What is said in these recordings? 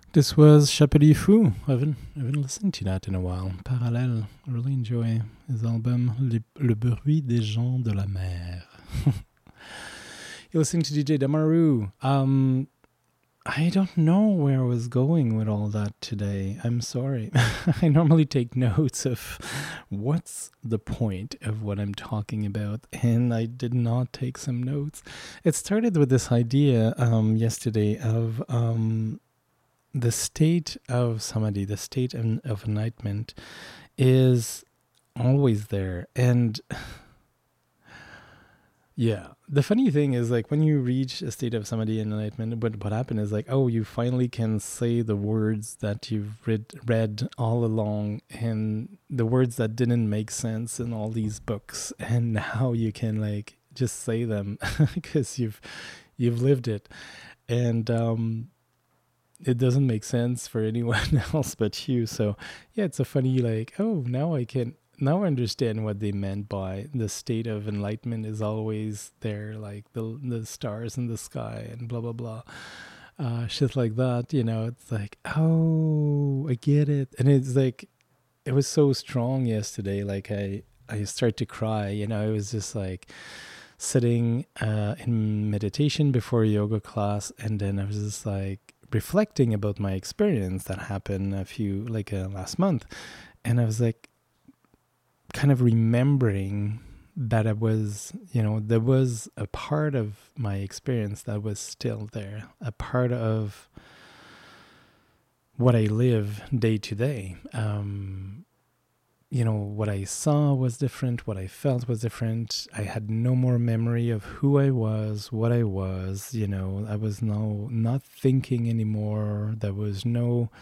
This was Chapelet Fou. I haven't listened to that in a while. Parallel. I really enjoy his album Le Bruit des gens de la mer. You're listening to DJ Damaru. I don't know where I was going with all that today. I'm sorry. I normally take notes of what's the point of what I'm talking about, and I did not take some notes. It started with this idea yesterday of the state of samadhi, the state of enlightenment is always there. And yeah, the funny thing is, like, when you reach a state of samadhi and enlightenment, what happened is, like, oh, you finally can say the words that you've read all along, and the words that didn't make sense in all these books, and now you can, like, just say them because you've lived it. And it doesn't make sense for anyone else but you. So yeah, it's a funny, like, oh, now I understand what they meant by the state of enlightenment is always there, like the stars in the sky and blah blah blah, shit like that. It's like, oh, I get it. And it's like, it was so strong yesterday. Like I start to cry. It was just like sitting in meditation before a yoga class, and then I was just like reflecting about my experience that happened last month. And I was like kind of remembering that there was a part of my experience that was still there, a part of what I live day to day. What I saw was different, what I felt was different. I had no more memory of who I was, what I was. I was not thinking anymore. There was no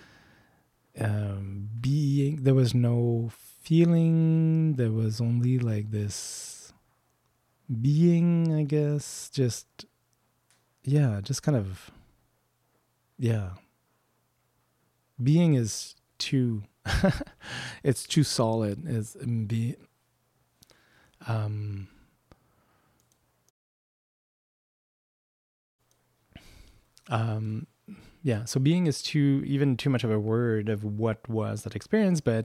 being, there was no feeling. There was only like this being, I guess. Just kind of, being is too it's too solid. It's so being is too much of a word of what was that experience. But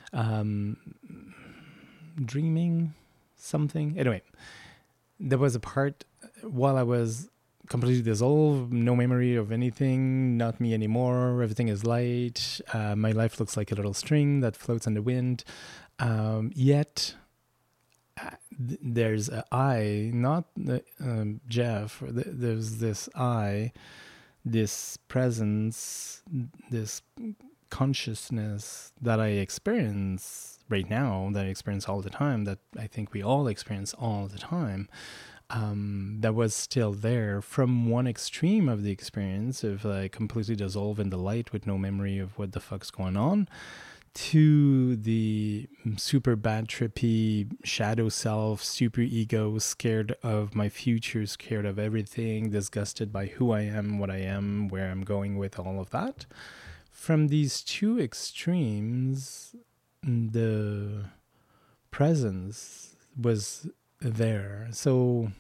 dreaming something, anyway, there was a part while I was completely dissolved, no memory of anything, not me anymore, everything is light, my life looks like a little string that floats in the wind, yet there's an I, not Jeff, there's this I, this presence, this consciousness that I experience right now, that I experience all the time, that I think we all experience all the time, that was still there, from one extreme of the experience of like completely dissolve in the light with no memory of what the fuck's going on, to the super bad trippy shadow self, super ego, scared of my future, scared of everything, disgusted by who I am, what I am, where I'm going with all of that. From these two extremes, the presence was there. So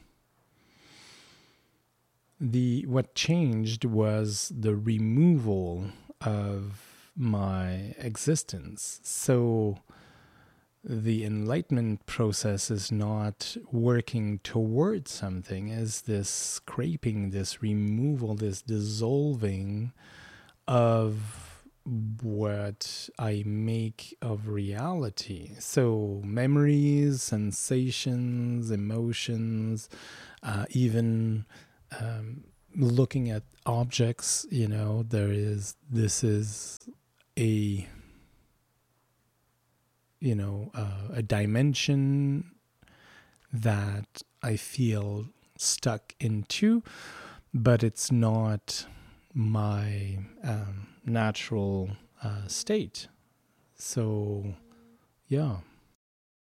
what changed was the removal of my existence. So the enlightenment process is not working towards something, as this scraping, this removal, this dissolving of what I make of reality. So memories, sensations, emotions, even looking at objects, this is a dimension that I feel stuck into, but it's not my natural state. So yeah,